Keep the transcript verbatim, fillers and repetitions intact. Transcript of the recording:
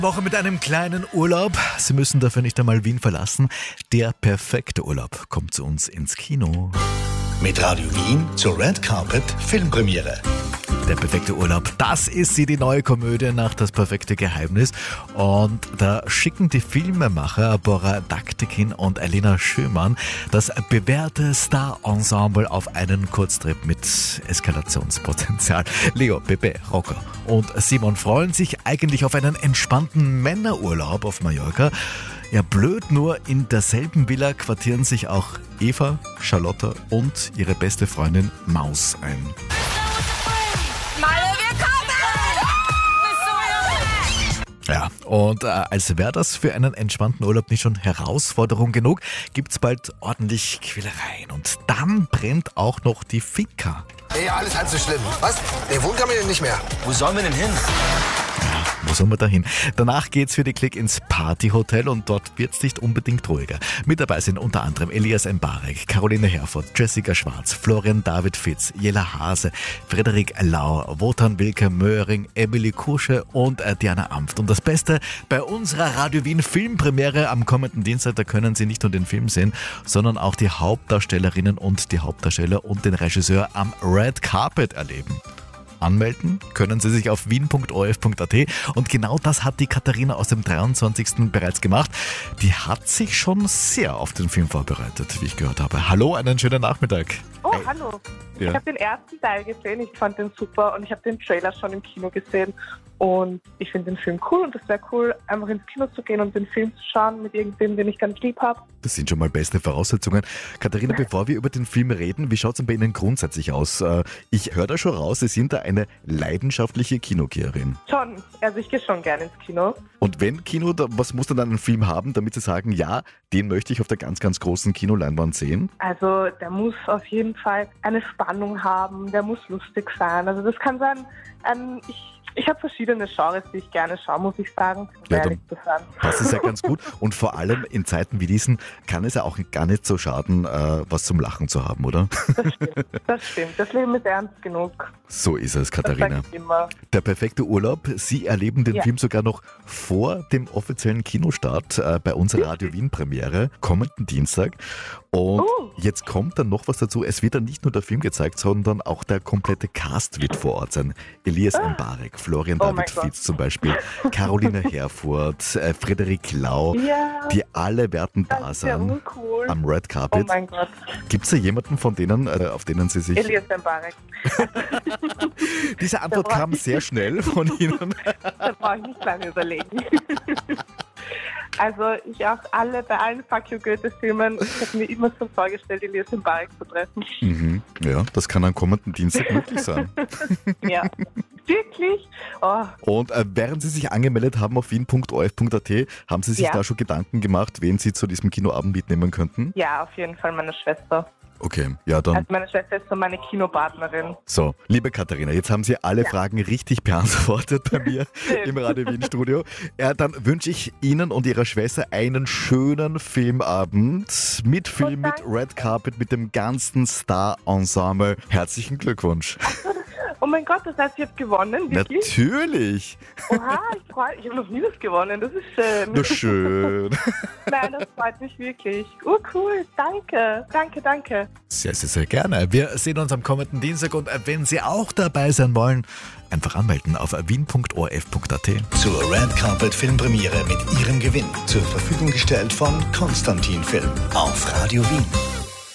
Woche mit einem kleinen Urlaub. Sie müssen dafür nicht einmal Wien verlassen. Der perfekte Urlaub kommt zu uns ins Kino. Mit Radio Wien zur Red Carpet Filmpremiere. Der perfekte Urlaub, das ist sie, die neue Komödie nach Das perfekte Geheimnis. Und da schicken die Filmemacher Bora Daktikin und Elena Schömann das bewährte Star-Ensemble auf einen Kurztrip mit Eskalationspotenzial. Leo, Pepe, Rocker und Simon freuen sich eigentlich auf einen entspannten Männerurlaub auf Mallorca. Ja, blöd nur, in derselben Villa quartieren sich auch Eva, Charlotte und ihre beste Freundin Maus ein. Ja, und äh, als wäre das für einen entspannten Urlaub nicht schon Herausforderung genug, gibt's bald ordentlich Quälereien. Und dann brennt auch noch die Finca. Ey, alles halb so schlimm. Was? Der wohnt gar nicht mehr. Wo sollen wir denn hin? Wo sollen wir da hin? Danach geht's für die Klick ins Partyhotel und dort wird's nicht unbedingt ruhiger. Mit dabei sind unter anderem Elias Mbarek, Caroline Herfurth, Jessica Schwarz, Florian David Fitz, Jella Hase, Frederik Lau, Wotan Wilke Möhring, Emily Kusche und äh, Diana Amft. Und das Beste, bei unserer Radio Wien Filmpremiere am kommenden Dienstag, da können Sie nicht nur den Film sehen, sondern auch die Hauptdarstellerinnen und die Hauptdarsteller und den Regisseur am Red Carpet erleben. Anmelden können Sie sich auf wien punkt o r f punkt a t und genau das hat die Katharina aus dem dreiundzwanzigsten bereits gemacht. Die hat sich schon sehr auf den Film vorbereitet, wie ich gehört habe. Hallo, einen schönen Nachmittag. Oh, hey. Hallo. Ja. Ich habe den ersten Teil gesehen, ich fand den super und ich habe den Trailer schon im Kino gesehen und ich finde den Film cool und es wäre cool, einfach ins Kino zu gehen und den Film zu schauen mit irgendwem, den ich ganz lieb habe. Das sind schon mal beste Voraussetzungen. Katharina, bevor wir über den Film reden, wie schaut es denn bei Ihnen grundsätzlich aus? Ich höre da schon raus, Sie sind da eine leidenschaftliche Kinogeherin. Schon, also ich gehe schon gerne ins Kino. Und wenn Kino, was muss dann ein Film haben, damit Sie sagen, ja, den möchte ich auf der ganz, ganz großen Kinoleinwand sehen? Also der muss auf jeden Fall eine Spannung haben, der muss lustig sein. Also das kann sein, ähm, ich Ich habe verschiedene Genres, die ich gerne schaue, muss ich sagen. Ja, dann, das ist ja ganz gut. Und vor allem in Zeiten wie diesen kann es ja auch gar nicht so schaden, äh, was zum Lachen zu haben, oder? Das stimmt, das stimmt. Das Leben ist ernst genug. So ist es, Katharina. Das sag ich immer. Der perfekte Urlaub. Sie erleben den ja. Film sogar noch vor dem offiziellen Kinostart äh, bei unserer Radio Wien Premiere kommenden Dienstag. Und uh. jetzt kommt dann noch was dazu. Es wird dann nicht nur der Film gezeigt, sondern auch der komplette Cast wird vor Ort sein. Elias ah. Mbarek, Florian oh David Fitz zum Beispiel, Caroline Herfurth, äh, Frederik Lau, ja. die alle werden da sein cool. am Red Carpet. Oh mein Gott. Gibt es da jemanden von denen, äh, auf denen Sie sich... Elias Mbarek. Diese Antwort kam sehr schnell von Ihnen. Da brauche ich nicht lange überlegen. Also ich auch alle, bei allen Fuck You Goethe-Filmen, ich habe mir immer so vorgestellt, Elias Mbarek zu treffen. Mhm. Ja, das kann am kommenden Dienstag möglich sein. Ja, wirklich. Oh. Und äh, während Sie sich angemeldet haben auf wien punkt o r f punkt a t, haben Sie sich ja. da schon Gedanken gemacht, wen Sie zu diesem Kinoabend mitnehmen könnten? Ja, auf jeden Fall meine Schwester. Okay, ja dann. Also meine Schwester ist so meine Kinopartnerin. So, liebe Katharina, jetzt haben Sie alle ja. Fragen richtig beantwortet bei mir im Radio Wien Studio. Ja, dann wünsche ich Ihnen und Ihrer Schwester einen schönen Filmabend mit Film, oh, mit Red Carpet, mit dem ganzen Star-Ensemble. Herzlichen Glückwunsch. Oh mein Gott, das heißt, ich habe gewonnen, wirklich? Natürlich. Oha, ich freue mich. Ich habe noch nie was gewonnen, das ist schön. Na schön. Nein, das freut mich wirklich. Oh cool, danke, danke, danke. Sehr, sehr, sehr gerne. Wir sehen uns am kommenden Dienstag und wenn Sie auch dabei sein wollen, einfach anmelden auf wien punkt o r f punkt a t. Zur Red Carpet Filmpremiere mit Ihrem Gewinn zur Verfügung gestellt von Konstantin Film auf Radio Wien.